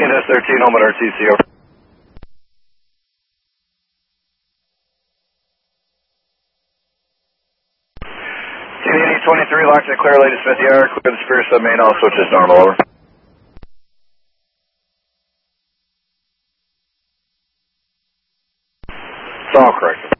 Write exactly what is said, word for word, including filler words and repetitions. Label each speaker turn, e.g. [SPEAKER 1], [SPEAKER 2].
[SPEAKER 1] thirteen S thirteen, home at R T C, over. T V eighty twenty-three, locked and clear, latest Smith Yard, clear the Superior Sub main, all switches normal, over. It's all correct.